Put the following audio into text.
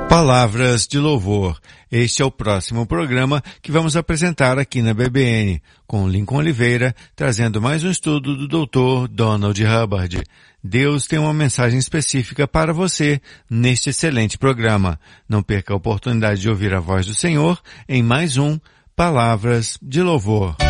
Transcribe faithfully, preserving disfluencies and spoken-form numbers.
Palavras de Louvor. Este é o próximo programa que vamos apresentar aqui na B B N, com Lincoln Oliveira, trazendo mais um estudo do doutor Donald Hubbard. Deus tem uma mensagem específica para você neste excelente programa. Não perca a oportunidade de ouvir a voz do Senhor em mais um Palavras de Louvor.